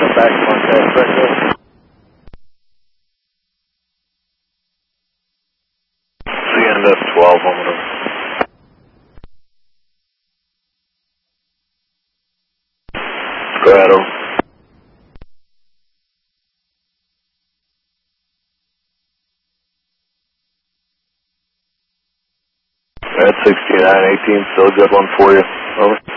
back contact, Brenda. CNF 12, I'm gonna... Go ahead, over. At 6918, still a good one for you. Over.